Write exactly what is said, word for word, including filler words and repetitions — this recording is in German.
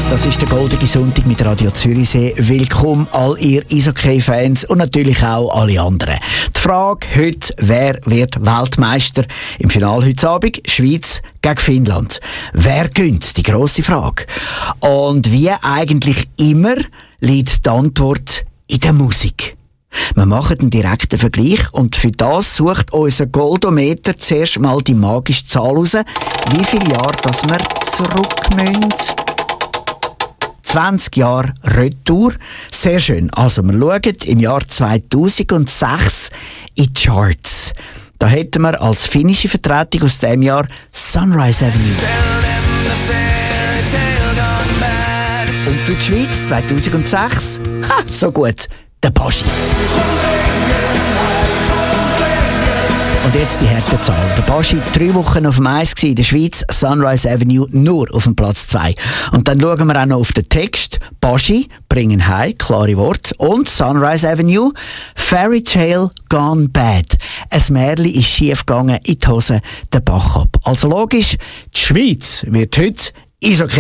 Das ist der Goldige Sonntag mit Radio Zürichsee. Willkommen all ihr Eishockey-Fans und natürlich auch alle anderen. Die Frage heute, wer wird Weltmeister? Im Finale heute Abend Schweiz gegen Finnland. Wer gönnt? Die grosse Frage. Und wie eigentlich immer liegt die Antwort in der Musik. Wir machen einen direkten Vergleich und für das sucht unser Goldometer zuerst mal die magische Zahl raus, wie viele Jahre dass wir zurück müssen. zwanzig Jahre Retour. Sehr schön. Also wir schauen im Jahr zweitausendsechs in die Charts. Da hätten wir als finnische Vertretung aus diesem Jahr Sunrise Avenue. Und für die Schweiz zweitausendsechs, ha, so gut, der Baschi. Und jetzt die harte Zahl. Der Baschi drei Wochen auf dem Eis in der Schweiz, Sunrise Avenue nur auf dem Platz zwei. Und dann schauen wir auch noch auf den Text. Baschi, bringen heim, klare Worte. Und Sunrise Avenue, Fairy Tale Gone Bad. Ein Märchen ist schief gegangen, in die Hose, der Bach ab. Also logisch, die Schweiz wird heute Eishockey